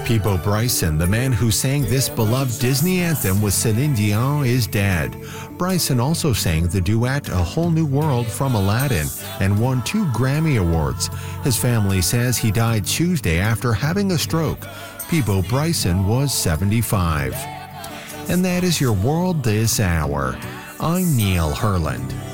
Peabo Bryson, the man who sang this beloved Disney anthem with Celine Dion, is dead. Bryson also sang the duet A Whole New World from Aladdin and won 2 Grammy Awards. His family says he died Tuesday after having a stroke. Peabo Bryson was 75. And that is your world this hour. I'm Neil Herland.